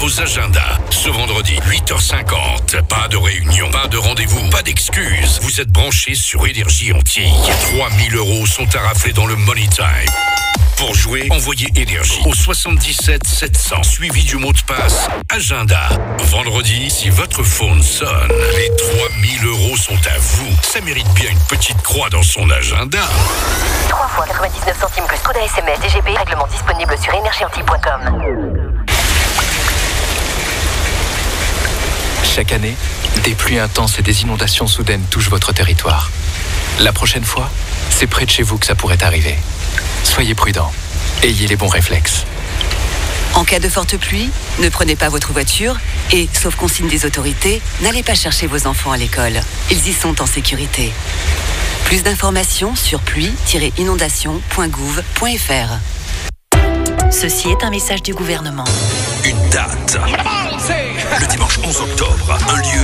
vos agendas. Ce vendredi, 8h50. Pas de réunion, pas de rendez-vous, pas d'excuses. Vous êtes branchés sur Énergie Antilles. 3000 € sont à rafler dans le Money Time. Pour jouer, envoyez Énergie au 77 700, suivi du mot de passe agenda. Vendredi, si votre phone sonne, les 3000 € sont à vous. Ça mérite bien une petite croix dans son agenda. 3 fois 99 centimes plus Skoda SMS DGP. Règlement disponible sur énergieantilles.com. Chaque année, des pluies intenses et des inondations soudaines touchent votre territoire. La prochaine fois, c'est près de chez vous que ça pourrait arriver. Soyez prudents. Ayez les bons réflexes. En cas de forte pluie, ne prenez pas votre voiture et, sauf consigne des autorités, n'allez pas chercher vos enfants à l'école. Ils y sont en sécurité. Plus d'informations sur pluie-inondation.gouv.fr. Ceci est un message du gouvernement. Une date. Le dimanche 11 octobre, un lieu